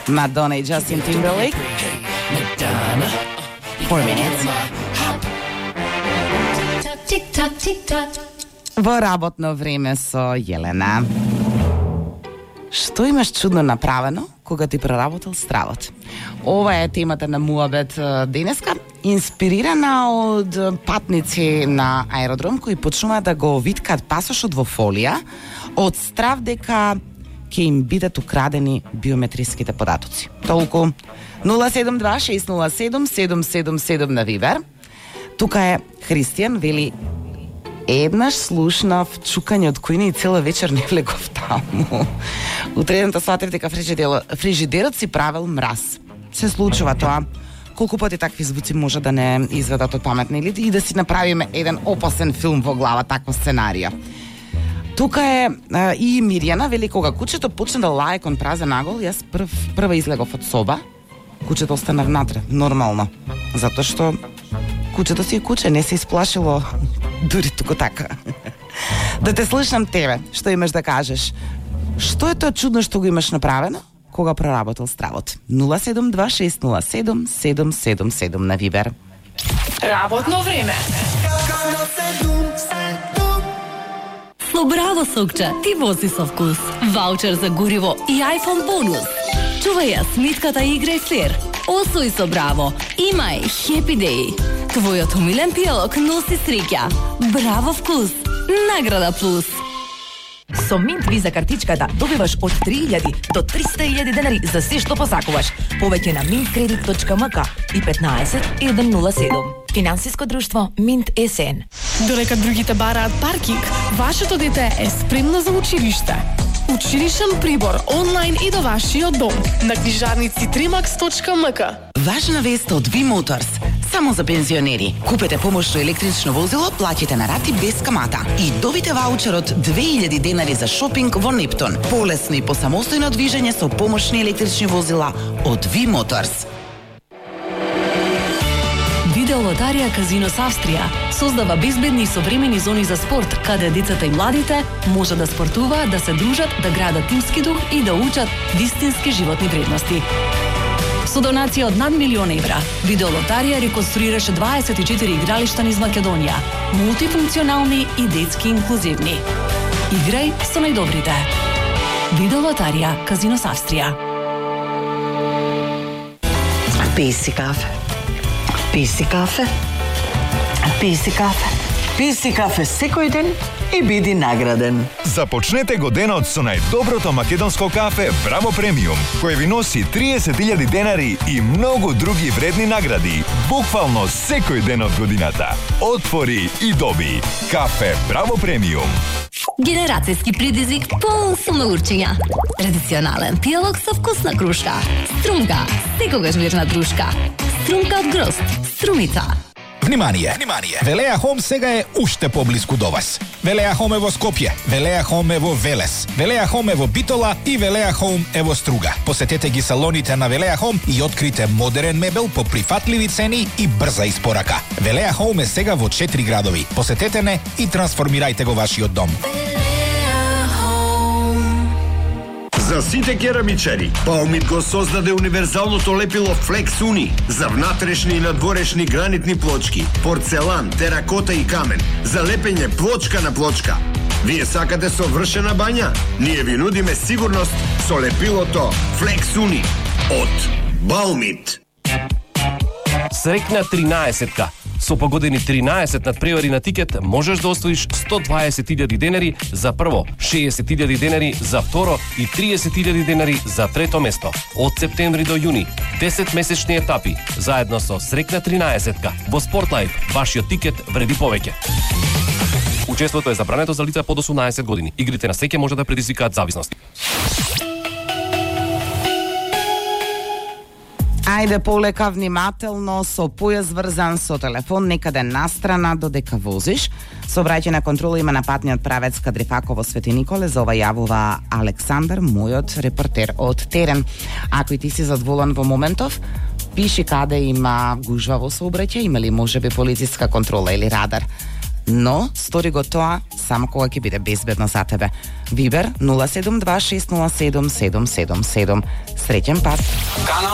Madonna и Justin Timberlake. 4 minutes. Во работно време со Јелена. Што имаш чудно направено кога ти проработил стравот? Ова е темата на Муабет денеска, инспирирана од патници на аеродром кои почнуваат да го виткаат пасошот во фолија од страв дека ќе им бидат украдени биометриските податоци. Толку 072-607-777 на Вибер. Тука е Христијан, вели: еднаш слушнав чукање од којни и цела вечер не влегов таму. Утредната сватев дека фрижидерот си правил мраз. Се случува тоа. Колку пати такви звуци може да не изведат од паметни или и да си направиме еден опасен филм во глава, таква сценарија. Тука е и Мирјана, вели: кога кучето почна да лае кон празен нагол, јас прва излегов од соба. Кучето остана внатре, нормално. Затоа што кучето си е куче, не се исплашило дури туку така. Да те слушнам тебе, што имаш да кажеш? Што е тоа чудно што го имаш направено кога проработил стравот? 072-607-777 на Вибер. Работно време. Со Браво сокче ти вози со вкус. Ваучер за гориво и iPhone бонус. Чувај ја смитката и играј флер. Освои со Браво. Имај Happy Day. Твојот умилен пијалок носи среќа. Браво вкус. Награда плюс. Со Mint Visa картичката добиваш од 3000 до 300.000 денари за се што посакуваш. Повеќе на mintkredit.mk и 15 107. Финансиско друштво Mint СН. Додека другите бараат паркинг, вашето дете е спремно за училиште. Училишен прибор онлайн и до вашиот дом на книжарници trimax.mk. Важна вест од V Motors. Само за пензионери. Купете помошно електрично возило, платите на рати без камата и добите ваучер од 2000 денари за шопинг во Нептун. Полесно и посамостојно движење со помошни електрични возила од V Motors. Видеолотарија Казинос Австрија создава безбедни и современи зони за спорт, каде децата и младите може да спортуваат, да се дружат, да градат тимски дух и да учат вистински животни вредности. Со донација од над €1.000.000, Видеолотарија реконструираше 24 игралишта низ Македонија, мултифункционални и детски инклузивни. Играј со најдобрите. Видеолотарија Казинос Австрија. Пи си кафе. Пи си кафе. Пи си кафе. Пи си кафе секој ден и биди награден. Започнете го денот со најдоброто македонско кафе Браво Премиум, кој ви носи 30.000 денари и многу други вредни награди, буквално секој ден од годината. Отвори и доби. Кафе Браво Премиум. Генерацијски предизвик полн со научења. Традиционален пијалок со вкусна крушка. Струмка, секогаш верна дружка. Струмка од грозд, струмица. Внимание! Велеа Хом сега е уште поблиску до вас. Велеа Хом е во Скопје, Велеа Хом е во Велес, Велеа Хом е во Битола и Велеа Хом е во Струга. Посетете ги салоните на Велеа Хом и открите модерен мебел по прифатливи цени и брза испорака. Велеа Хом е сега во 4 градови. Посетете не и трансформирајте го вашиот дом. За сите керамичари, Баумит го создаде универзалното лепило Flex Uni за внатрешни и надворешни гранитни плочки, порцелан, теракота и камен, за лепење плочка на плочка. Вие сакате совршена бања? Ние ви нудиме сигурност со лепилото Flex Uni од Баумит. Срекна 13-ка. Со погодени 13 надпревари на тикет можеш да освоиш 120.000 денари за прво, 60.000 денари за второ и 30.000 денари за трето место. Од септември до јуни, 10 месечни етапи, заедно со Срекна 13-ка. Во Спортлайф, вашиот тикет вреди повеќе. Учеството е забрането за лица под 18 години. Игрите на среќа може да предизвикаат зависности. Ајде полека, внимателно, со појас врзан, со телефон некаде настрана додека возиш. Собрајање на контрола има на патниот правец Кадрифаково Свети Николе, за ова јавува Александар, мојот репортер од терен. Ако и ти си задволен во моментов, пиши каде има гужва во сообраќај, има ли можеби полициска контрола или радар. но стори го тоа само кога ќе биде безбедно за тебе. Вибер 072 607 777. Среќен пат.